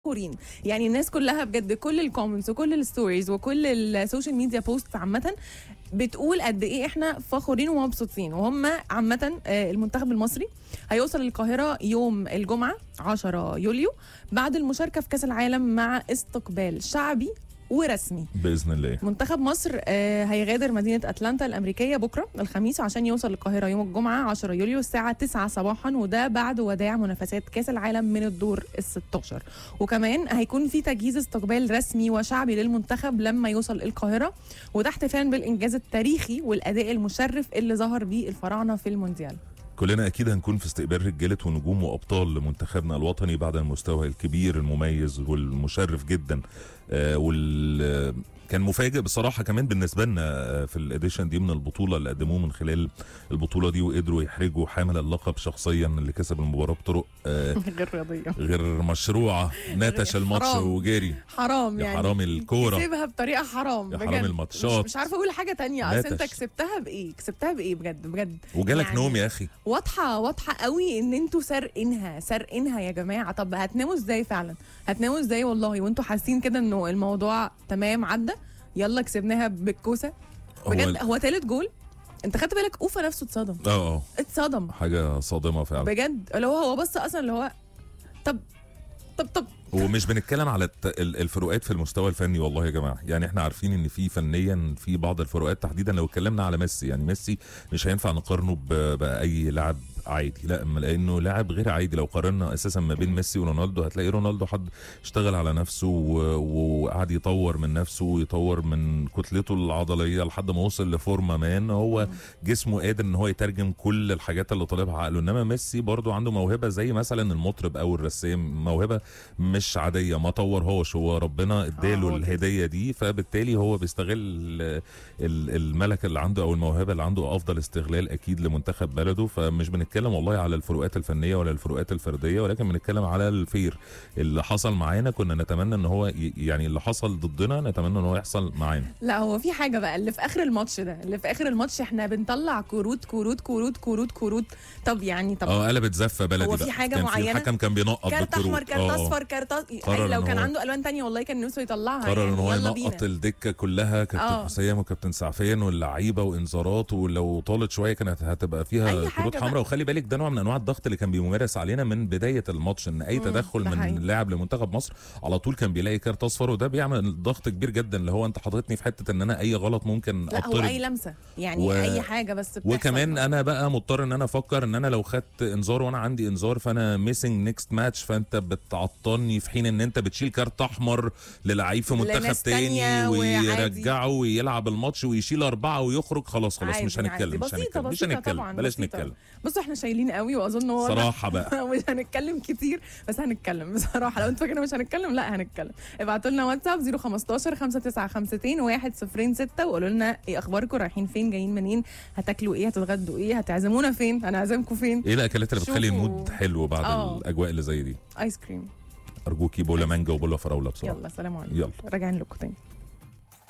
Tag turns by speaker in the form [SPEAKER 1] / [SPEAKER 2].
[SPEAKER 1] فخورين. يعني الناس كلها بجد، كل الكومنتس وكل الستوريز وكل السوشيال ميديا بوست عامه بتقول قد ايه احنا فخورين ومبسوطين. وهم عامه المنتخب المصري هيوصل القاهره يوم الجمعه 10 يوليو بعد المشاركه في كاس العالم مع استقبال شعبي ورسمي
[SPEAKER 2] باذن الله.
[SPEAKER 1] منتخب مصر هيغادر مدينه اتلانتا الامريكيه بكره الخميس عشان يوصل القاهره يوم الجمعه 10 يوليو الساعه 9 صباحا، وده بعد وداع منافسات كاس العالم من الدور ال16. وكمان هيكون في تجهيز استقبال رسمي وشعبي للمنتخب لما يوصل القاهره، وده احتفالا بالانجاز التاريخي والاداء المشرف اللي ظهر بيه الفراعنه في المونديال.
[SPEAKER 2] كلنا اكيد هنكون في استقبال رجاله ونجوم وابطال لمنتخبنا الوطني بعد المستوى الكبير المميز والمشرف جدا. كان مفاجئ بصراحه كمان بالنسبه لنا في الاديشن دي من البطوله اللي قدموه من خلال البطوله دي، وقدروا يحرجوا حامل اللقب شخصيا اللي كسب المباراه بطرق
[SPEAKER 1] غير رياضيه
[SPEAKER 2] غير مشروعه، نتش الماتش وجري.
[SPEAKER 1] حرام يعني،
[SPEAKER 2] حرام الكوره،
[SPEAKER 1] كسبها بطريقه حرام بجد.
[SPEAKER 2] حرام الماتشات.
[SPEAKER 1] مش عارفه اقول حاجه تانية. اصل انت كسبتها بايه بجد
[SPEAKER 2] وجالك
[SPEAKER 1] يعني
[SPEAKER 2] نوم يا اخي.
[SPEAKER 1] واضحه قوي ان انتوا سارقينها يا جماعه. طب هتناموا ازاي فعلا؟ هتناموا ازاي والله وانتوا حاسين كده انه الموضوع تمام عدى؟ يلا كسبناها بالكوسه بجد. هو ثالث جول انت خدت بالك؟ اوفا نفسه اتصدم. اتصدم،
[SPEAKER 2] حاجه صادمه فعلا
[SPEAKER 1] بجد. اللي هو بص اصلا اللي هو طب
[SPEAKER 2] ومش بنتكلم على الفروقات في المستوى الفني والله يا جماعه. يعني احنا عارفين ان في فنيا في بعض الفروقات، تحديدا لو اتكلمنا على ميسي. يعني ميسي مش هينفع نقارنه باي لاعب عادي، لا، لانه لاعب غير عادي. لو قارنا اساسا ما بين ميسي ورونالدو هتلاقي رونالدو حد اشتغل على نفسه وقعد يطور من نفسه ويطور من كتلته العضليه لحد ما وصل لفورمه مان هو جسمه قادر ان هو يترجم كل الحاجات اللي طالبها عقله. انما ميسي برضو عنده موهبه زي مثلا المطرب او الرسام، موهبه مش عاديه، ما طورهاش، هو ربنا اداله الهديه دي، فبالتالي هو بيستغل الملكه اللي عنده او الموهبه اللي عنده افضل استغلال اكيد لمنتخب بلده. فمش بنتكلم والله على الفروقات الفنيه ولا الفروقات الفرديه، ولكن بنتكلم على الفير اللي حصل معانا. كنا نتمنى ان هو يعني اللي حصل ضدنا نتمنى ان هو يحصل معانا.
[SPEAKER 1] لا، هو في حاجه بقى اللي في اخر الماتش ده، اللي في اخر الماتش احنا بنطلع كروت. طب يعني
[SPEAKER 2] قلبت زفه بلدي.
[SPEAKER 1] هو في حاجه
[SPEAKER 2] كان
[SPEAKER 1] معينه،
[SPEAKER 2] الحكم كان بينقط
[SPEAKER 1] كارت احمر، كارت اصفر، كارت لو كان عنده الوان تانية والله كان نفسه يطلعها.
[SPEAKER 2] قرر
[SPEAKER 1] يعني
[SPEAKER 2] ان هو ينقط الدكه كلها، كابتن حسام وكابتن سعفان واللعيبه وانذارات، ولو طالت شويه كانت هتبقى فيها كروت حمراء. وخلي بالك ده نوع من انواع الضغط اللي كان بيمارس علينا من بدايه الماتش، ان اي تدخل من لاعب لمنتخب مصر على طول كان بيلاقي كارت اصفر، وده بيعمل ضغط كبير جدا اللي هو انت حاططني في حته ان انا اي غلط ممكن
[SPEAKER 1] اطرد. لا، هو اي لمسه يعني اي حاجه بس بتحصل.
[SPEAKER 2] وكمان انا بقى مضطر ان انا افكر ان انا لو خدت انذار وانا عندي انذار فانا ميسنج نيكست ماتش، فانت بتعطلني في حين ان انت بتشيل كارت احمر للعيب في منتخب تاني ويرجعه ويلعب الماتش ويشيل 4 ويخرج. خلاص مش هنتكلم. بلاش نتكلم.
[SPEAKER 1] بصوا احنا شايلين قوي واظن هو
[SPEAKER 2] صراحه بقى
[SPEAKER 1] مش هنتكلم كتير، بس هنتكلم بصراحه. لو انتوا فاكرين مش هنتكلم، لا هنتكلم. ابعتوا لنا واتساب 015 5952 106 وقولوا لنا ايه اخباركم، رايحين فين، جايين منين، هتاكلوا ايه، هتتغدوا ايه، هتعزمونا فين، هنعزمكم فين،
[SPEAKER 2] ايه الاكلات اللي بتخلي المود حلو بعد الاجواء اللي زي دي.
[SPEAKER 1] ايس كريم
[SPEAKER 2] ارجوكي، بولا مانجا وبولا فراوله بسرعه.
[SPEAKER 1] يلا سلام عليكم.
[SPEAKER 2] يلا
[SPEAKER 1] راجعين لكم تاني.